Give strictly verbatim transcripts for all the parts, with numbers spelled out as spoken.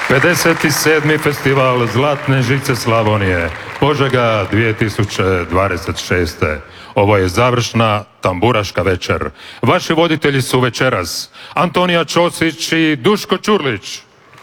pedeset sedmi festival Zlatne žice Slavonije, Požega dvije tisuće dvadeset šeste. Ovo je završna tamburaška večer. Vaši voditelji su večeras Antonija Ćosić i Duško Ćurlić.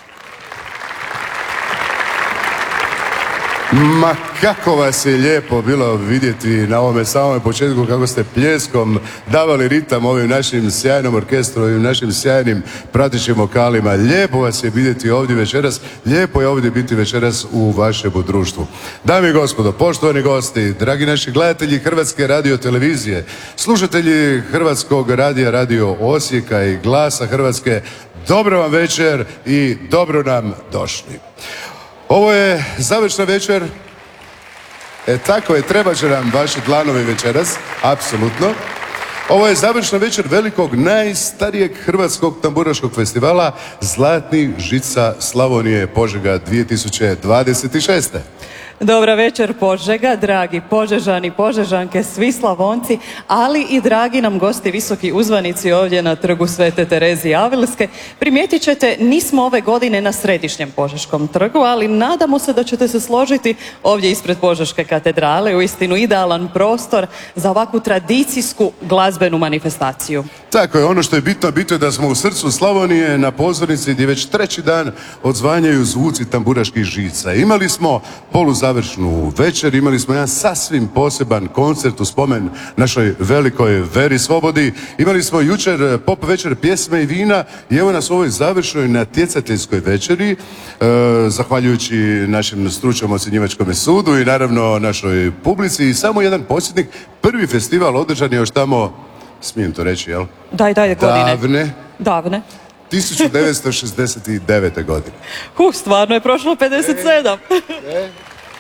Ma kako vas je lijepo bilo vidjeti na ovome samome početku kako ste pljeskom davali ritam ovim našim sjajnom orkestru, ovim našim sjajnim pratećim vokalima. Lijepo vas je vidjeti ovdje večeras, lijepo je ovdje biti večeras u vašem društvu. Dame i gospodo, poštovani gosti, dragi naši gledatelji Hrvatske radiotelevizije, slušatelji Hrvatskog radija Radio Osijeka i Glasa Hrvatske, dobro vam večer i dobro nam došli. Ovo je završna večer, e tako je, treba će nam vaši dlanovi večeras, apsolutno. Ovo je završna večer velikog, najstarijeg hrvatskog tamburaškog festivala Zlatnih žica Slavonije Požega dvije tisuće dvadeset šeste. Dobra večer Požega, dragi Požežani, Požežanke, svi Slavonci, ali i dragi nam gosti, visoki uzvanici ovdje na trgu Svete Terezije Avilske. Primijetit ćete, nismo ove godine na središnjem Požeškom trgu, ali nadamo se da ćete se složiti ovdje ispred Požeške katedrale, uistinu idealan prostor za ovakvu tradicijsku glazbenu manifestaciju. Tako je, ono što je bitno, bitno je da smo u srcu Slavonije na pozornici gdje već treći dan odzvanjaju zvuci tamburaških žica. Imali smo poluzavršnu večer, imali smo jedan sasvim poseban koncert u spomen našoj velikoj Veri Svobodi. Imali smo jučer pop večer pjesme i vina i evo nas u ovoj završnoj natjecateljskoj večeri, e, zahvaljujući našem stručnom ocjenjivačkom sudu i naravno našoj publici. I samo jedan podsjetnik, prvi festival održan je još tamo, smijem to reći, jel? Daj, daj, godine. Davne. Davne. tisuću devetsto šezdeset devete. godine. Huh, stvarno je prošlo pedeset sedam. E, e.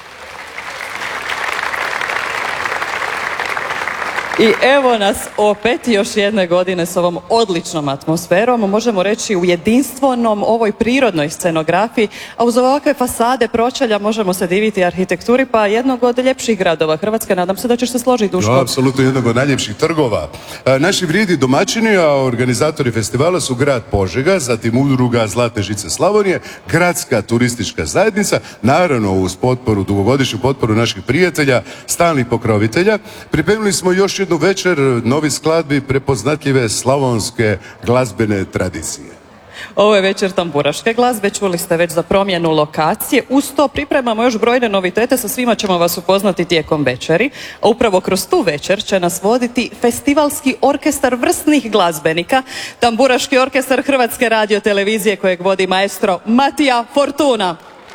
I evo nas opet još jedne godine s ovom odličnom atmosferom, možemo reći u jedinstvenom ovoj prirodnoj scenografiji, a uz ovakve fasade pročelja možemo se diviti arhitekturi pa jednog od ljepših gradova Hrvatske. Nadam se da ćeš se složiti, Duško. No, apsolutno jednog od najljepših trgova. E, naši vrijedni domaćini, a organizatori festivala su grad Požega, zatim udruga Zlatne žice Slavonije, gradska turistička zajednica, naravno uz potporu, dugogodišnju potporu naših prijatelja, stalnih pokrovitelja. Pripremili smo još jednu večer novi skladbi prepoznatljive slavonske glazbene tradicije. Ovo je večer tamburaške glazbe, čuli ste već za promjenu lokacije. Uz to pripremamo još brojne novitete, sa svima ćemo vas upoznati tijekom večeri. A upravo kroz tu večer će nas voditi festivalski orkestar vrsnih glazbenika, tamburaški orkestar Hrvatske radiotelevizije kojeg vodi maestro Matija Fortuna.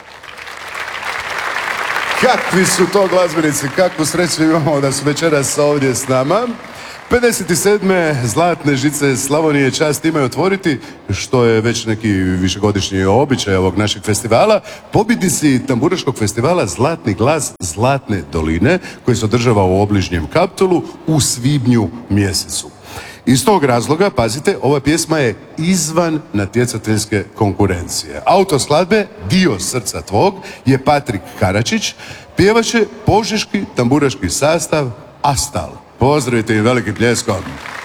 Kakvi su to glazbenici, kakvu sreću imamo da su večeras ovdje s nama. pedeset sedme Zlatne žice Slavonije čast imaju otvoriti, što je već neki višegodišnji običaj ovog našeg festivala. Pobjednici tamburaškog festivala Zlatni glas Zlatne doline, koji se održava u obližnjem Kaptolu u svibnju mjesecu. Iz tog razloga, pazite, ova pjesma je izvan natjecateljske konkurencije. Autor skladbe Dio srca tvog je Patrik Karačić, pjevat će požeški tamburaški sastav Astal. Pozdravite im velikim pljeskom.